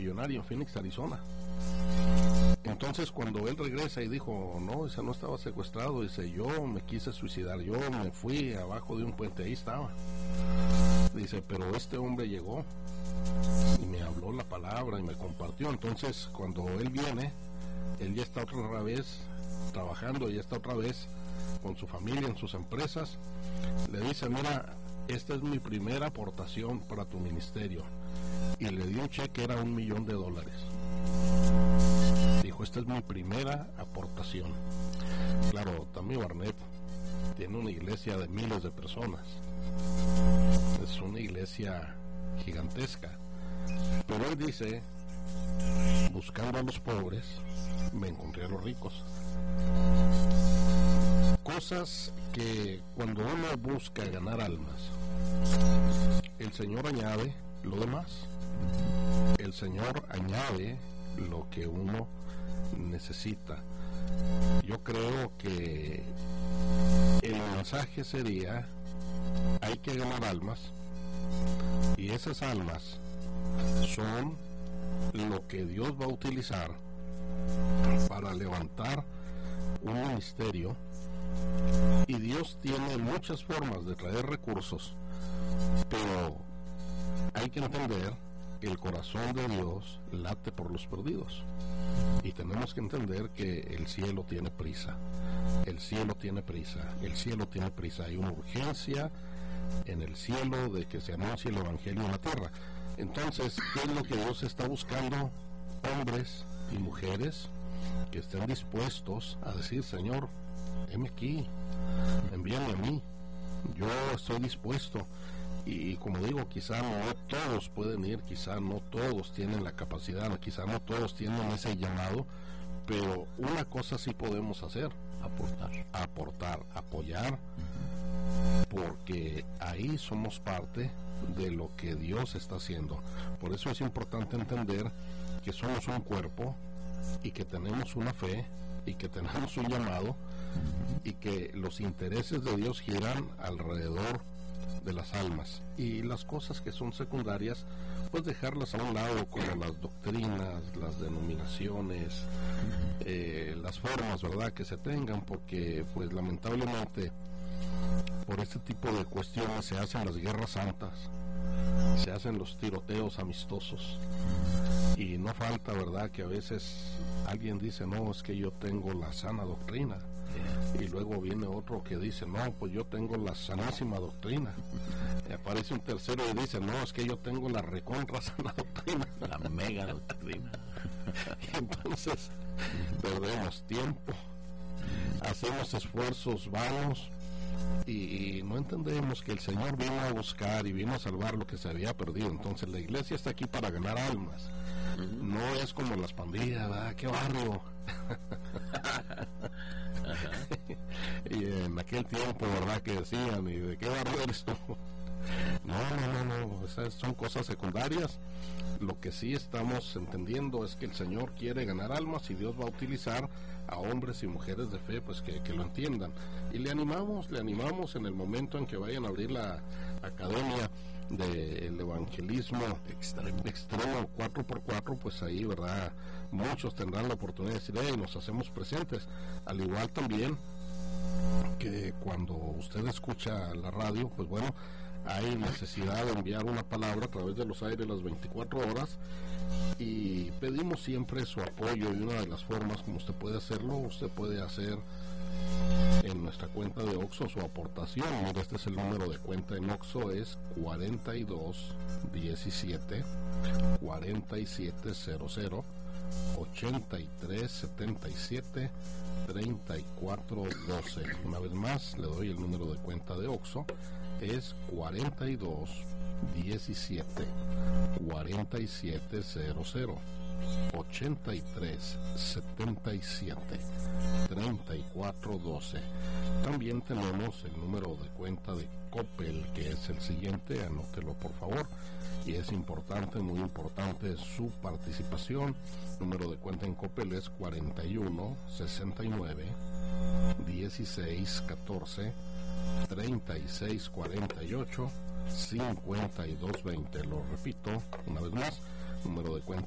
millonario en Phoenix, Arizona. Entonces cuando él regresa y dijo, no, ese no estaba secuestrado, dice, yo me quise suicidar, yo me fui abajo de un puente, ahí estaba. Dice, pero este hombre llegó y me habló la palabra y me compartió. Entonces cuando él viene, él ya está otra vez trabajando, ya está otra vez con su familia en sus empresas. Le dice, mira, esta es mi primera aportación para tu ministerio, y le dio un cheque, era $1 millón. Dijo, esta es mi primera aportación. Claro, Tommy Barnett tiene una iglesia de miles de personas, es una iglesia gigantesca, pero él dice, buscando a los pobres me encontré a los ricos. Cosas que cuando uno busca ganar almas, el Señor añade lo demás. El Señor añade lo que uno necesita. Yo creo que el mensaje sería, hay que ganar almas, y esas almas son lo que Dios va a utilizar para levantar un ministerio. Y Dios tiene muchas formas de traer recursos, pero hay que entender que el corazón de Dios late por los perdidos, y tenemos que entender que el cielo tiene prisa, el cielo tiene prisa, el cielo tiene prisa. Hay una urgencia en el cielo de que se anuncie el evangelio en la tierra. Entonces, ¿qué es lo que Dios está buscando? Hombres y mujeres que estén dispuestos a decir, Señor, heme aquí, envíame a mí, yo estoy dispuesto. Y como digo, quizá no todos pueden ir, quizá no todos tienen la capacidad, quizá no todos tienen ese llamado, pero una cosa sí podemos hacer: aportar, apoyar, porque ahí somos parte de lo que Dios está haciendo. Por eso es importante entender que somos un cuerpo, y que tenemos una fe, y que tenemos un llamado, y que los intereses de Dios giran alrededor de las almas, y las cosas que son secundarias, pues dejarlas a un lado, como las doctrinas, las denominaciones, las formas, ¿verdad?, que se tengan, porque pues lamentablemente por este tipo de cuestiones se hacen las guerras santas, se hacen los tiroteos amistosos, y no falta, ¿verdad?, que a veces alguien dice, no, es que yo tengo la sana doctrina, y luego viene otro que dice, no, pues yo tengo la sanísima doctrina, y aparece un tercero y dice, no, es que yo tengo la recontra sana doctrina, la mega doctrina. y entonces perdemos tiempo, hacemos esfuerzos vanos, y no entendemos que el Señor vino a buscar y vino a salvar lo que se había perdido. Entonces la iglesia está aquí para ganar almas, no es como las pandillas, ¿verdad? ¿Qué barrio? Y en aquel tiempo, ¿verdad?, que decían, ¿y de qué barrio eres tú? No, esas son cosas secundarias. Lo que sí estamos entendiendo es que el Señor quiere ganar almas, y Dios va a utilizar a hombres y mujeres de fe, pues que lo entiendan, y le animamos en el momento en que vayan a abrir la academia del evangelismo extremo 4x4, pues ahí, ¿verdad?, muchos tendrán la oportunidad de decir, hey, nos hacemos presentes. Al igual también que cuando usted escucha la radio, pues bueno, hay necesidad de enviar una palabra a través de los aires las 24 horas, y pedimos siempre su apoyo, y una de las formas como usted puede hacerlo, usted puede hacer en nuestra cuenta de Oxxo su aportación. Mira, este es el número de cuenta en Oxxo, es 4217 4700 8377 3412. Una vez más le doy el número de cuenta de Oxxo, es 4217 4700 8377 3412. También tenemos el número de cuenta de Coppel, que es el siguiente, anótelo por favor, y es importante, muy importante su participación. Número de cuenta en Coppel es 41 69 16 14 36 48 52 20. Lo repito una vez más, número de cuenta